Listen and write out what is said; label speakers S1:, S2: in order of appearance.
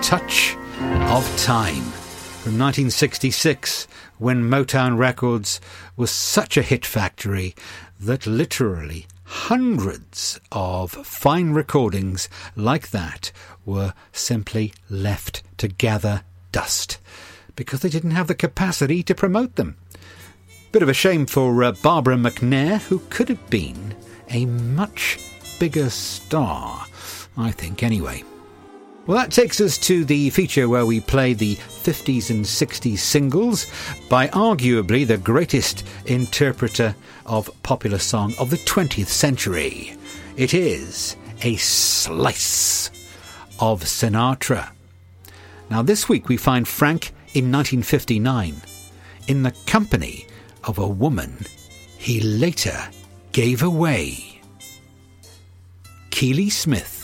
S1: Touch of Time from 1966, when Motown Records was such a hit factory that literally hundreds of fine recordings like that were simply left to gather dust because they didn't have the capacity to promote them. Bit of a shame for Barbara McNair, who could have been a much bigger star, I think, anyway. Well, that takes us to the feature where we play the 50s and 60s singles by arguably the greatest interpreter of popular song of the 20th century. It is a slice of Sinatra. Now, this week we find Frank in 1959 in the company of a woman he later gave away. Keely Smith.